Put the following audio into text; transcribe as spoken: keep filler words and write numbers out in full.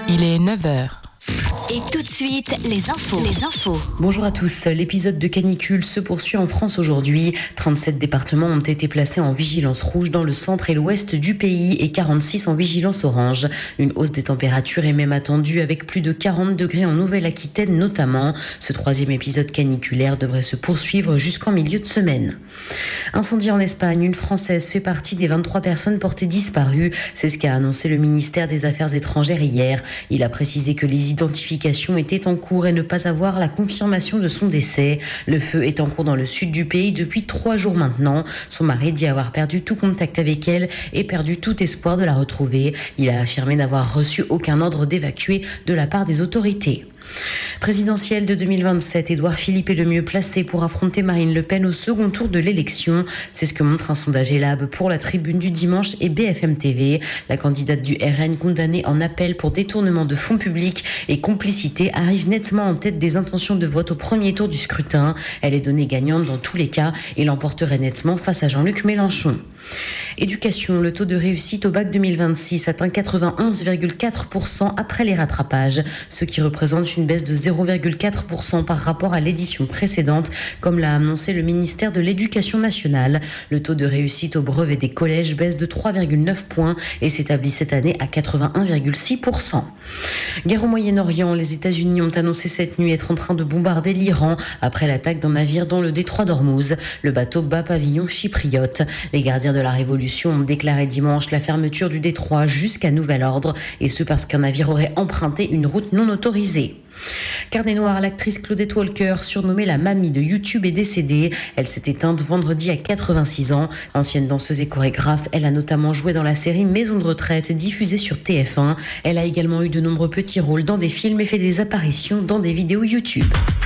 Il est neuf heures. Et tout de suite, les infos. Les infos. Bonjour à tous. L'épisode de canicule se poursuit en France aujourd'hui. trente-sept départements ont été placés en vigilance rouge dans le centre et l'ouest du pays et quarante-six en vigilance orange. Une hausse des températures est même attendue avec plus de quarante degrés en Nouvelle-Aquitaine notamment. Ce troisième épisode caniculaire devrait se poursuivre jusqu'en milieu de semaine. Incendie en Espagne. Une Française fait partie des vingt-trois personnes portées disparues. C'est ce qu'a annoncé le ministère des Affaires étrangères hier. Il a précisé que les identifications était en cours et ne pas avoir la confirmation de son décès. Le feu est en cours dans le sud du pays depuis trois jours maintenant. Son mari dit avoir perdu tout contact avec elle et perdu tout espoir de la retrouver. Il a affirmé n'avoir reçu aucun ordre d'évacuer de la part des autorités. Présidentielle de deux mille vingt-sept, Édouard Philippe est le mieux placé pour affronter Marine Le Pen au second tour de l'élection. C'est ce que montre un sondage Elab pour la Tribune du dimanche et B F M T V. La candidate du R N, condamnée en appel pour détournement de fonds publics et complicité, arrive nettement en tête des intentions de vote au premier tour du scrutin. Elle est donnée gagnante dans tous les cas et l'emporterait nettement face à Jean-Luc Mélenchon. Éducation, le taux de réussite au bac deux mille vingt-six atteint quatre-vingt-onze virgule quatre pour cent après les rattrapages, ce qui représente une baisse de zéro virgule quatre pour cent par rapport à l'édition précédente, comme l'a annoncé le ministère de l'Éducation nationale. Le taux de réussite au brevet des collèges baisse de trois virgule neuf points et s'établit cette année à quatre-vingt-un virgule six pour cent. Guerre au Moyen-Orient, les États-Unis ont annoncé cette nuit être en train de bombarder l'Iran après l'attaque d'un navire dans le détroit d'Ormuz, le bateau bas pavillon chypriote. Les gardiens de la Révolution ont déclaré dimanche la fermeture du détroit jusqu'à nouvel ordre, et ce parce qu'un navire aurait emprunté une route non autorisée. Carnet noir, l'actrice Claudette Walker, surnommée la mamie de YouTube, est décédée. Elle s'est éteinte vendredi à quatre-vingt-six ans. Ancienne danseuse et chorégraphe, elle a notamment joué dans la série Maison de retraite, diffusée sur T F un. Elle a également eu de nombreux petits rôles dans des films et fait des apparitions dans des vidéos YouTube.